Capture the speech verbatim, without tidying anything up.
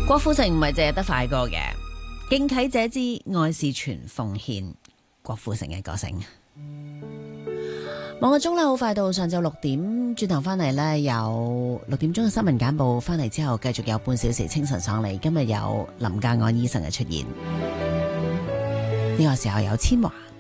郭富城唔係淨係得快歌嘅，敬啟者之愛是全奉獻，郭富城嘅歌聲。望個鐘咧，好快到上晝六點，轉頭翻嚟呢，有六點鐘嘅新聞簡報，翻嚟之後繼續有半小時清晨爽利。今日有林家安醫生嘅出現，呢、這個時候有千華。